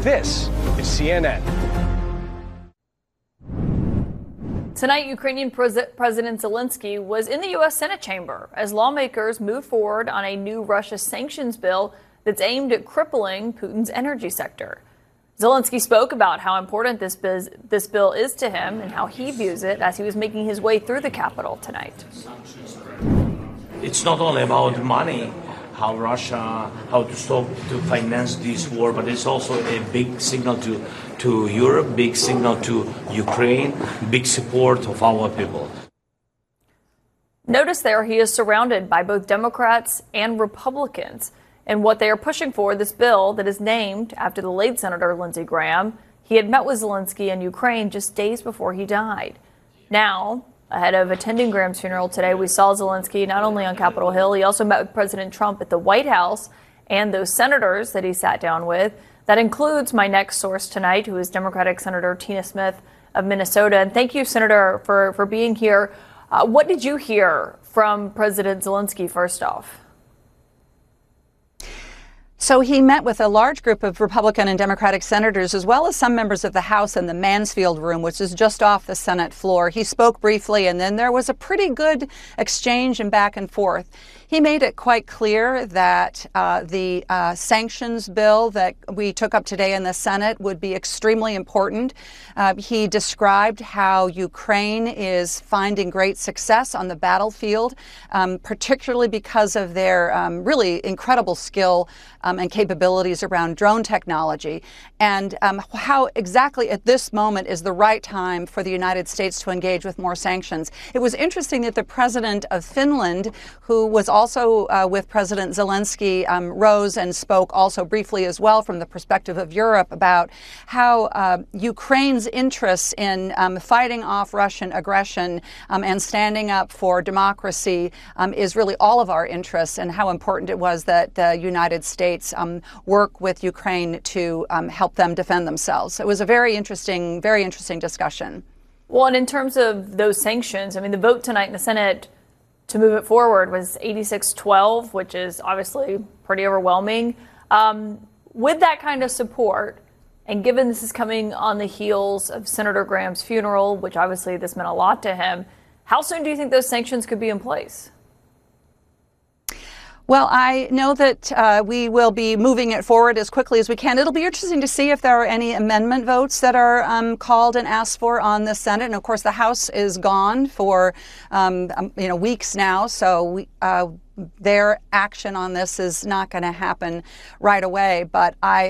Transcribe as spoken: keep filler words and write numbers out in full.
This is C N N. Tonight, Ukrainian Pres- President Zelensky was in the U S Senate chamber as lawmakers move forward on a new Russia sanctions bill that's aimed at crippling Putin's energy sector. Zelensky spoke about how important this, biz- this bill is to him and how he views it as he was making his way through the Capitol tonight. It's not only about money, how Russia, how to stop to finance this war, but it's also a big signal to, to Europe, big signal to Ukraine, big support of our people. Notice there he is surrounded by both Democrats and Republicans. And what they are pushing for, this bill that is named after the late Senator Lindsey Graham. He had met with Zelensky in Ukraine just days before he died. Now, ahead of attending Graham's funeral today, we saw Zelensky not only on Capitol Hill, he also met with President Trump at the White House and those senators that he sat down with. That includes my next source tonight, who is Democratic Senator Tina Smith of Minnesota. And thank you, Senator, for, for being here. Uh, what did you hear from President Zelensky first off? So he met with a large group of Republican and Democratic senators, as well as some members of the House in the Mansfield room, which is just off the Senate floor. He spoke briefly, and then there was a pretty good exchange and back and forth. He made it quite clear that uh, the uh, sanctions bill that we took up today in the Senate would be extremely important. Uh, he described how Ukraine is finding great success on the battlefield, um, particularly because of their um, really incredible skill um, and capabilities around drone technology, and um, how exactly at this moment is the right time for the United States to engage with more sanctions. It was interesting that the president of Finland, who was also uh, with President Zelensky, um, rose and spoke also briefly as well from the perspective of Europe about how uh, Ukraine's interests in um, fighting off Russian aggression um, and standing up for democracy um, is really all of our interests, and how important it was that the United States um, work with Ukraine to um, help them defend themselves. So it was a very interesting, very interesting discussion. Well, and in terms of those sanctions, I mean, the vote tonight in the Senate to move it forward was eighty-six twelve, which is obviously pretty overwhelming. Um, with that kind of support, and given this is coming on the heels of Senator Graham's funeral, which obviously this meant a lot to him, how soon do you think those sanctions could be in place? Well, I know that uh, we will be moving it forward as quickly as we can. It'll be interesting to see if there are any amendment votes that are um, called and asked for on the Senate. And of course, the House is gone for um, um, you know weeks now, so we, uh, their action on this is not going to happen right away. But I